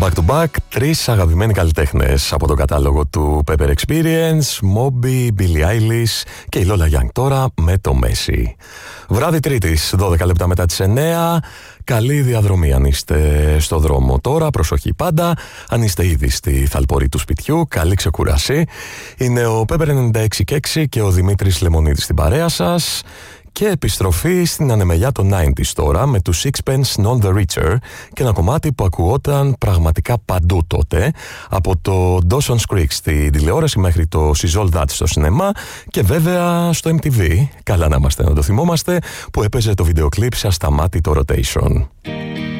Back to back, τρεις αγαπημένοι καλλιτέχνες από τον κατάλογο του Pepper Experience, Moby, Billie Eilish και η Lola Young τώρα με το Messi. Βράδυ Τρίτης, 12 λεπτά μετά τις 9. Καλή διαδρομή αν είστε στο δρόμο τώρα, προσοχή πάντα. Αν είστε ήδη στη θαλπορή του σπιτιού, καλή ξεκούραση. Είναι ο Pepper 96,6 και ο Δημήτρης Λεμονίδης στην παρέα σας. Και επιστροφή στην ανεμελιά των 90s τώρα με τους Sixpence None the Richer και ένα κομμάτι που ακουγόταν πραγματικά παντού τότε, από το Dawson's Creek στη τηλεόραση μέχρι το She's All That στο σινεμά και βέβαια στο MTV, καλά να είμαστε να το θυμόμαστε, που έπαιζε το βίντεο κλιπ σε ασταμάτητο rotation.